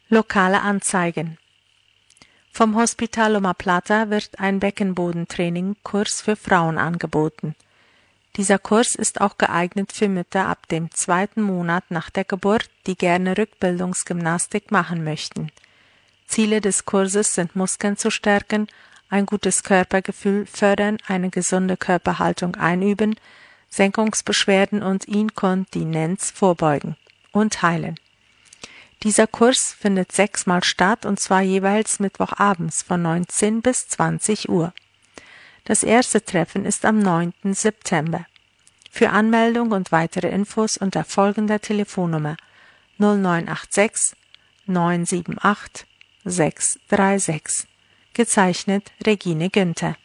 Lokale Anzeigen. Vom Hospital Loma Plata wird ein Beckenbodentraining-Kurs für Frauen angeboten. Dieser Kurs ist auch geeignet für Mütter ab dem 2. Monat nach der Geburt, die gerne Rückbildungsgymnastik machen möchten. Ziele des Kurses sind Muskeln zu stärken, ein gutes Körpergefühl fördern, eine gesunde Körperhaltung einüben, Senkungsbeschwerden und Inkontinenz vorbeugen und heilen. Dieser Kurs findet 6-mal statt und zwar jeweils Mittwochabends von 19 bis 20 Uhr. Das erste Treffen ist am 9. September. Für Anmeldung und weitere Infos unter folgender Telefonnummer 0986 978 636. Gezeichnet Regine Günther.